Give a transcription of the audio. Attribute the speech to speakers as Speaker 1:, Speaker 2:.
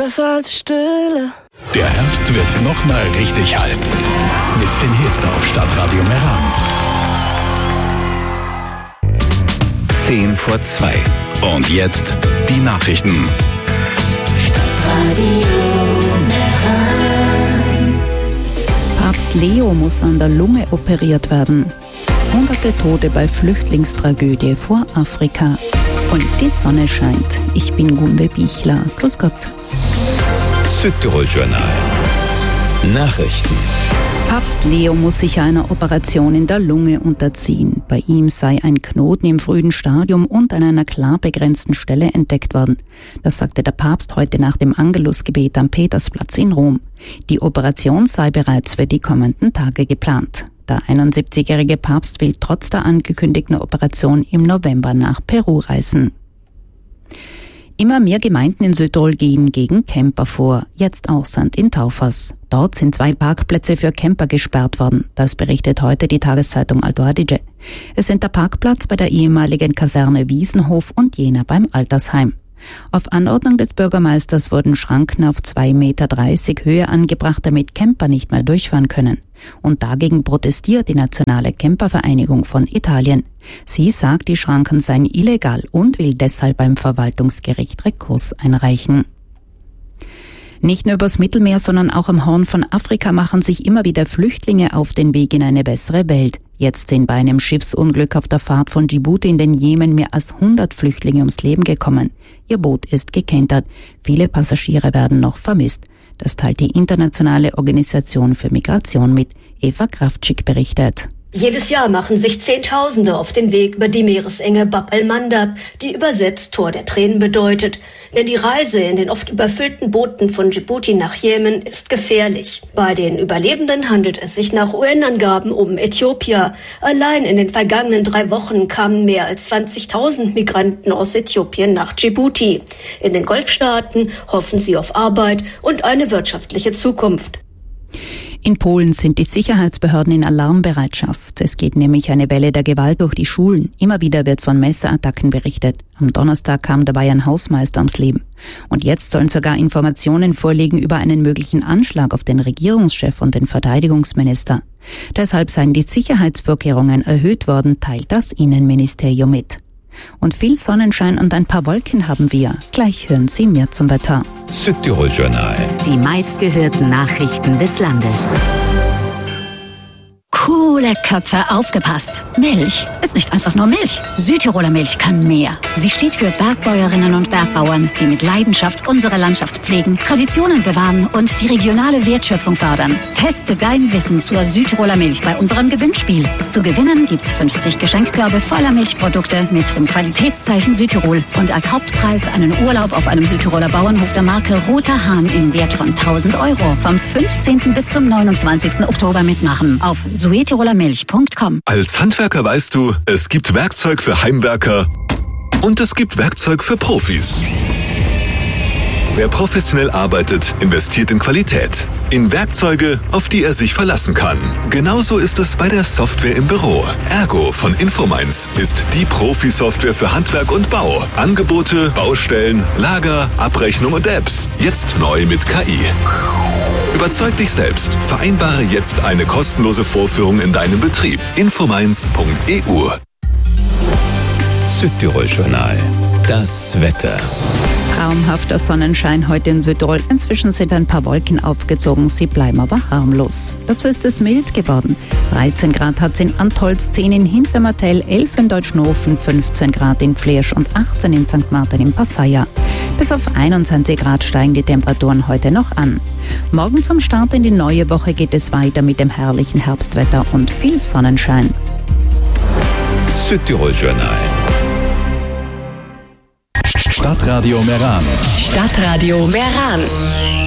Speaker 1: besser als Stille.
Speaker 2: Der Herbst wird nochmal richtig heiß. Mit den Hits auf Stadtradio Meran. 1:10 Und jetzt die Nachrichten.
Speaker 3: Stadtradio Meran.
Speaker 4: Papst Leo muss an der Lunge operiert werden. Hunderte Tote bei Flüchtlingstragödie vor Afrika. Und die Sonne scheint. Ich bin Gunde Bichler. Grüß Gott.
Speaker 2: Südtirol-Journal. Nachrichten.
Speaker 4: Papst Leo muss sich einer Operation in der Lunge unterziehen. Bei ihm sei ein Knoten im frühen Stadium und an einer klar begrenzten Stelle entdeckt worden. Das sagte der Papst heute nach dem Angelusgebet am Petersplatz in Rom. Die Operation sei bereits für die kommenden Tage geplant. Der 71-jährige Papst will trotz der angekündigten Operation im November nach Peru reisen. Immer mehr Gemeinden in Südtirol gehen gegen Camper vor, jetzt auch St. in Taufers. Dort sind 2 Parkplätze für Camper gesperrt worden. Das berichtet heute die Tageszeitung Alto Adige. Es sind der Parkplatz bei der ehemaligen Kaserne Wiesenhof und jener beim Altersheim. Auf Anordnung des Bürgermeisters wurden Schranken auf 2,30 Meter Höhe angebracht, damit Camper nicht mehr durchfahren können. Und dagegen protestiert die Nationale Campervereinigung von Italien. Sie sagt, die Schranken seien illegal und will deshalb beim Verwaltungsgericht Rekurs einreichen. Nicht nur übers Mittelmeer, sondern auch am Horn von Afrika machen sich immer wieder Flüchtlinge auf den Weg in eine bessere Welt. Jetzt sind bei einem Schiffsunglück auf der Fahrt von Djibouti in den Jemen mehr als 100 Flüchtlinge ums Leben gekommen. Ihr Boot ist gekentert. Viele Passagiere werden noch vermisst. Das teilt die Internationale Organisation für Migration mit. Eva Kraftschick berichtet.
Speaker 5: Jedes Jahr machen sich Zehntausende auf den Weg über die Meeresenge Bab el-Mandab, die übersetzt Tor der Tränen bedeutet. Denn die Reise in den oft überfüllten Booten von Djibouti nach Jemen ist gefährlich. Bei den Überlebenden handelt es sich nach UN-Angaben um Äthiopier. Allein in den vergangenen 3 Wochen kamen mehr als 20.000 Migranten aus Äthiopien nach Djibouti. In den Golfstaaten hoffen sie auf Arbeit und eine wirtschaftliche Zukunft.
Speaker 4: In Polen sind die Sicherheitsbehörden in Alarmbereitschaft. Es geht nämlich eine Welle der Gewalt durch die Schulen. Immer wieder wird von Messerattacken berichtet. Am Donnerstag kam dabei ein Hausmeister ums Leben. Und jetzt sollen sogar Informationen vorliegen über einen möglichen Anschlag auf den Regierungschef und den Verteidigungsminister. Deshalb seien die Sicherheitsvorkehrungen erhöht worden, teilt das Innenministerium mit. Und viel Sonnenschein und ein paar Wolken haben wir. Gleich hören Sie mehr zum Wetter.
Speaker 2: Südtirol-Journal.
Speaker 3: Die meistgehörten Nachrichten des Landes. Coole Köpfe, aufgepasst. Milch ist nicht einfach nur Milch. Südtiroler Milch kann mehr. Sie steht für Bergbäuerinnen und Bergbauern, die mit Leidenschaft unsere Landschaft pflegen, Traditionen bewahren und die regionale Wertschöpfung fördern. Teste dein Wissen zur Südtiroler Milch bei unserem Gewinnspiel. Zu gewinnen gibt's 50 Geschenkkörbe voller Milchprodukte mit dem Qualitätszeichen Südtirol und als Hauptpreis einen Urlaub auf einem Südtiroler Bauernhof der Marke Roter Hahn im Wert von 1.000 €. Vom 15. bis zum 29. Oktober mitmachen auf südtirolermilch.com.
Speaker 6: Als Handwerker weißt du, es gibt Werkzeug für Heimwerker und es gibt Werkzeug für Profis. Wer professionell arbeitet, investiert in Qualität, in Werkzeuge, auf die er sich verlassen kann. Genauso ist es bei der Software im Büro. Ergo von Infomines ist die Profi-Software für Handwerk und Bau. Angebote, Baustellen, Lager, Abrechnung und Apps. Jetzt neu mit KI. Überzeug dich selbst. Vereinbare jetzt eine kostenlose Vorführung in deinem Betrieb. Infomines.eu.
Speaker 2: Südtirol-Journal. Das Wetter.
Speaker 4: Traumhafter Sonnenschein heute in Südtirol. Inzwischen sind ein paar Wolken aufgezogen, sie bleiben aber harmlos. Dazu ist es mild geworden. 13 Grad hat es in Antholz, 10 in Hintermartell, 11 in Deutschnofen, 15 Grad in Fleersch und 18 in St. Martin im Passaia. Bis auf 21 Grad steigen die Temperaturen heute noch an. Morgen zum Start in die neue Woche geht es weiter mit dem herrlichen Herbstwetter und viel Sonnenschein.
Speaker 2: Südtirol-Journal. Stadtradio Meran.
Speaker 3: Stadtradio Meran.